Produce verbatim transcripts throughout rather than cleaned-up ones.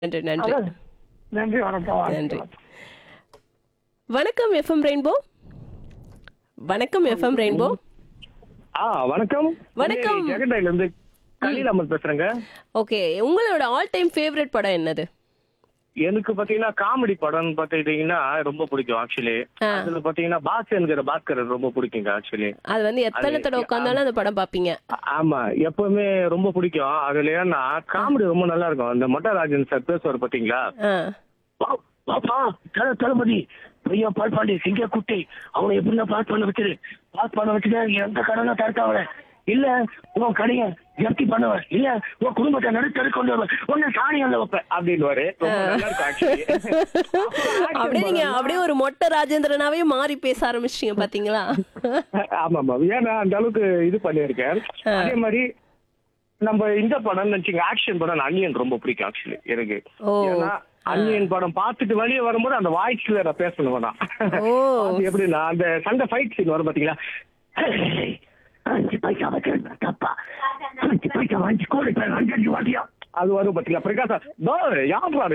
நன்றி, நன்றி. அதான். நன்றி, வணக்கம். நன்றி. வாழ்த்துக்கள். வணக்கம் எஃப்எம் ரெயின்போ. வணக்கம் எஃப்எம் ரெயின்போ. ஆ வணக்கம். வணக்கம். ஜெகடைல இருந்து கலீல் அமர் பேசுறேங்க. ஓகே, உங்களோட ஆல் டைம் ஃபேவரட் படம் என்னது? எனக்கு பாத்தீங்கன்னா காமெடி படம் பாத்தீங்கன்னா ரொம்ப பிடிக்கும் ஆக்சுவலி. ஆ. அதுல பாத்தீங்கன்னா பாஸ் என்கிற பாஸ்கர் ரொம்ப பிடிக்குங்க ஆக்சுவலி. அது வந்து எத்தனை அது- தடவை உட்காந்தாலும் அந்த படம் பாப்பீங்க. ஆமா, எப்பவுமே ரொம்ப பிடிக்கும். அதுல ஏன்னா காமெடி ரொம்ப நல்லா இருக்கும். அந்த மொட்டராஜன் சார் பேசுவார் பாத்தீங்களா? ஆ. பா- பாப்பா, தல- தளபதி பையன் பால் பாண்டி சிங்க குட்டி அவனை எப்படின்னா பாஸ் பண்ண வச்சிரு பாஸ் பண்ண வச்சுட்டு எந்த கடனை தடுத்தாவல இல்ல உன் கடையை ஜப்தி பண்ணுவேன் இல்ல உன் குடும்பத்தை நடுத்தரு கொண்டு வருவேன் உன்னை சாணியால வைப்பேன் அப்படின்னு ரொம்ப நல்லா இருக்கும் ஆக்சுவலி. அப்படியே நீங்க அப்படியே ஒரு மொட்டை ராஜேந்திரனாவே மாறி பேச ஆரம்பிச்சிட்டீங்க பாத்தீங்களா? ஆமா ஆமா, ஏன்னா அந்த அளவுக்கு இது பண்ணியிருக்கேன். அதே மாதிரி நம்ம இந்த படம் நினைச்சீங்க ஆக்ஷன் படம் அன்னியன் ரொம்ப பிடிக்கும் ஆக்சுவலி எனக்கு. ஓ. ஏன்னா அன்னியன் படம் பார்த்துட்டு வெளியே வரும்போது அந்த வாய்ஸ்ல நான் பேசணும் தான். ஓ. அது எப்படின்னா அந்த சண்டை ஃபைட் சீன் வரும் பாத்தீங்களா? அஞ்சு பைசா வச்சிருந்த தப்பா அஞ்சு பைசா வாங்கி கோடி பேர் அஞ்சு வாட்டியா அது வரும் பாத்தீங்களா? பிரகாஷ் யாரு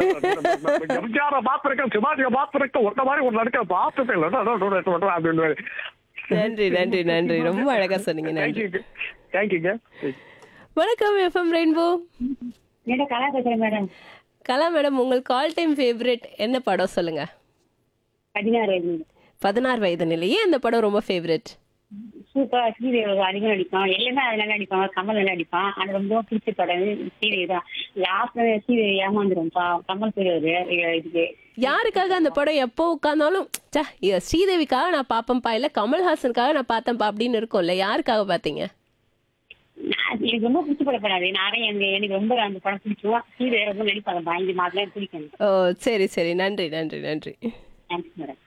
யார பாத்திருக்கேன், சிவாஜியை பாத்திருக்கேன், ஒட்ட மாதிரி ஒரு நடிக்க பார்த்துட்டேன் அப்படின்னு. நன்றி, நன்றி, நன்றி. ரொம்ப அழகா சொன்னீங்க. நன்றி. தேங்க்யூ தேங்க்யூங்க. வணக்கம் எஃப்எம் ரெயின்போ. மேடம் கலா பேசுறேன் மேடம். கலா மேடம், உங்களுக்கு ஆல் டைம் ஃபேவரட் என்ன படம் சொல்லுங்க? பதினாறு வயது பதினாறு வயது நிலையே அந்த படம் ரொம்ப ஃபேவரட். சூப்பர். ஸ்ரீதேவி அதிகம் நடிப்பான், எல்லாமே அது நல்லா நடிப்பாங்க. கமல் நல்லா நடிப்பான். அது ரொம்ப பிடிச்ச படம் ஸ்ரீதேவி தான். லாஸ்ட்ல ஸ்ரீதேவி ஏமாந்துரும்ப்பா கமல் பெரியவர் இதுக்கு. யாருக்காக அந்த படம் எப்போ உட்கார்ந்தாலும் ச்சே, இ- ஸ்ரீதேவிக்காக நான் பாப்பேன்ப்பா, இல்ல கமல்ஹாசனுக்காக நான் பார்த்தேன்ப்பா அப்படின்னு இருக்கும்ல, யாருக்காக பாத்தீங்க? நான் எனக்கு ரொம்ப பிடிச்ச படம் படாது. நிறைய எனக்கு எனக்கு ரொம்ப அந்த படம் பிடிக்கும். ஸ்ரீதேவி ரொம்ப நடிப்பாங்க. பயங்கர மாதிரி பிடிக்கும். ஓ, சரி சரி, நன்றி நன்றி நன்றி. Thanks madam.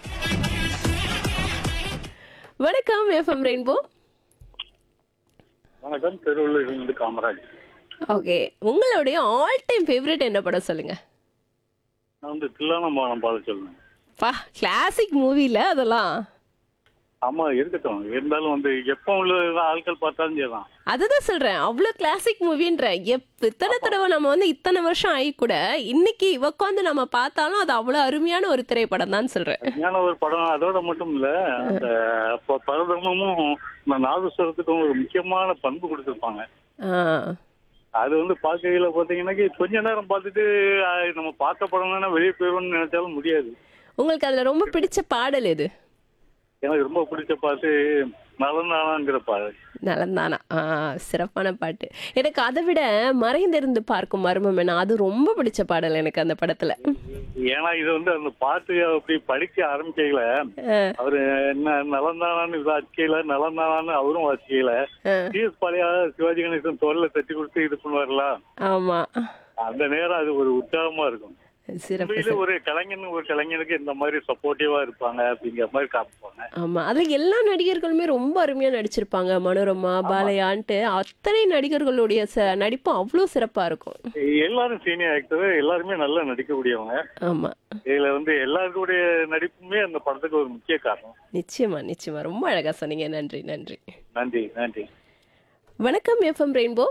வணக்கம் எஃப்எம் ரெயின்போ. வணக்கம், திருவள்ளூர் இருந்து காமராஜ். ஓகே, உங்களுடைய ஆல் டைம் ஃபேவரட் என்ன படம் சொல்லுங்க? நான் வந்து தில்லானம்பாலம் பார்த்து சொல்லுவேன். பா, கிளாசிக் மூவில அதெல்லாம். ஆமா இருக்கட்டும், இருந்தாலும் வந்து எப்போ உள்ள ஆட்கள் பார்த்தாலும் சரிதான். அதுதான் சொல்றேன், அவ்வளவு கிளாசிக் மூவின்ற எப் இத்தனை தடவை நம்ம வந்து இத்தனை வருஷம் ஆகி கூட இன்னைக்கு உட்காந்து நம்ம பார்த்தாலும் அது அவ்வளவு அருமையான ஒரு திரைப்படம் தான் சொல்றேன். ஞான ஒரு படம் அதோட மட்டும் இல்ல, அந்த அப்ப பரதமும் இந்த நாதஸ்வரத்துக்கும் ஒரு முக்கியமான பண்பு கொடுத்துருப்பாங்க. ஆ. அது வந்து பார்க்கையில பாத்தீங்கன்னா கொஞ்ச நேரம் பார்த்துட்டு அஹ், நம்ம பார்த்த படம் தானே வெளியே போயிடும்னு நினைச்சாலும் முடியாது. உங்களுக்கு அதுல ரொம்ப பிடிச்ச பாடல் எது? எனக்கு ரொம்ப பிடிச்ச பாட்டு நலந்தானாங்கிற பாடல். நலந்தானா? ஆ, சிறப்பான பாட்டு. எனக்கு அதை விட மறைந்திருந்து பார்க்கும் மர்மம் என்ன, அது ரொம்ப பிடிச்ச பாடல் எனக்கு அந்த படத்துல. ஏன்னா இது வந்து அந்த பாட்டு அப்படி படிக்க ஆரம்பிக்கையில ஆ, அவரு என்ன நலந்தானான்னு வாசிக்கையில நலந்தானான்னு அவரும் வாசிக்கையில ஆ, டிஎஸ் பாலியா சிவாஜி கணேசன் தோல்ல தட்டி கொடுத்து இது பண்ணுவார்ல, ஆமா, அந்த நேரம் அது ஒரு உற்சாகமா இருக்கும். சிறப்பு உண்மையில சிறப்பு. ஒரு கலைஞன் ஒரு கலைஞனுக்கு இந்த மாதிரி சப்போர்ட்டிவா இருப்பாங்க அப்படிங்கிற மாதிரி காமிப்பாங்க. ஆமா, அதுல எல்லா நடிகர்களுமே ரொம்ப அருமையா நடிச்சிருப்பாங்க. மனோரமா, பாலையான்ட்டு அத்தனை நடிகர்களுடைய ச- நடிப்பும் அவ்வளவு சிறப்பா இருக்கும். எல்லாரும் சீனியர் ஆக்டர், எல்லாருமே நல்லா நடிக்கக்கூடியவங்க. ஆமா, இதுல வந்து எல்லாருடைய நடிப்புமே அந்த படத்துக்கு ஒரு முக்கிய காரணம். நிச்சயமா நிச்சயமா, ரொம்ப அழகா சொன்னீங்க. நன்றி நன்றி. நன்றி நன்றி. வணக்கம் எஃப்எம் ரெயின்போ.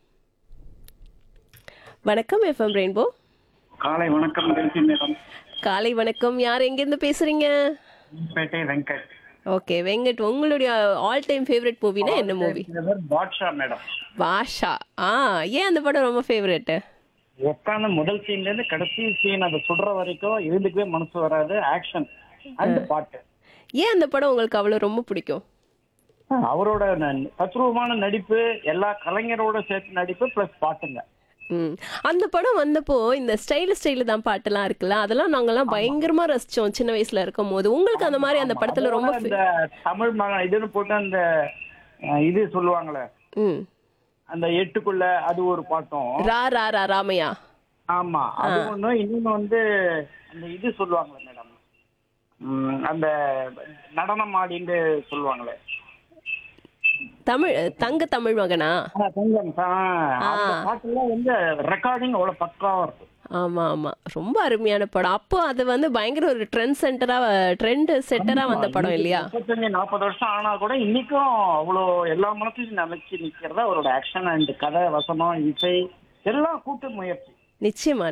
வணக்கம் எஃப்எம் ரெயின்போ. காலை வணக்கம் டெல்சி மேடம். காலை வணக்கம். யார் எங்கிருந்து பேசுறீங்க? பேட்டை வெங்கட். ஓகே வெங்கட், உங்களுடைய ஆல் டைம் ஃபேவரட் மூவினா என்ன மூவி? பாட்ஷா மேடம். பாஷா. ஆ, ஏன் அந்த படம் ரொம்ப ஃபேவரட்? உட்காந்து முதல் சீன்ல இருந்து கடைசி சீன் அதை சுடுற வரைக்கும் எழுந்துக்கவே மனசு வராது. ஆக்ஷன் அந்த பாட்டு. ஏன் அந்த படம் உங்களுக்கு அவ்வளவு ரொம்ப பிடிக்கும்? அவரோட ந- தத்ரூபமான நடிப்பு, எல்லா கலைஞரோட சேர்த்து நடிப்பு பிளஸ் பாட்டுங்க. ம், அந்த படம் வந்தப்போ இந்த ஸ்டைல் ஸ்டைல தான் பாட்டெல்லாம் இருக்குல்ல, அதெல்லாம் நாங்கெல்லாம் பயங்கரமா ரசிச்சோம் சின்ன வயசுல இருக்கும் போது. உங்களுக்கு அந்த மாதிரி அந்த படத்துல ரொம்ப அதோட இந்த தமிழ் மகன் இதுன்னு போட்டு அந்த அஹ், இது சொல்லுவாங்களே ம், அந்த எட்டுக்குள்ள அது ஒரு பாட்டும். ரா ரா ரா ராமையா. ஆமா, அது ஒண்ணு. இன்னொன்னு வந்து அந்த இது சொல்லுவாங்களே மேடம், உம், அந்த நடனம் ஆடின்னு சொல்லுவாங்களே, தமிழ் தங்க தமிழ் மகனா? ஆ, தங்கம். ஆ, அந்த பாட்டுலாம் வந்து ரெக்கார்டிங் அவ்வளவு பக்காவா இருக்கும். ஆமா ஆமா, ரொம்ப அருமையான படம். அப்போ அது வந்து பயங்கர ஒரு ட்ரெண்ட் சென்டரா ட்ரெண்ட் செட்டரா வந்த படம் இல்லையா? முப்பத்தஞ்சு நாற்பது வருஷம் ஆனா கூட இன்னைக்கும் அவ்வளோ எல்லா மனசுலையும் நினைச்சு நிக்கிறதா அவரோட ஆக்ஷன் அண்ட் கதை, வசனம், இசை எல்லாம் கூட்டு முயற்சி. நிச்சயமா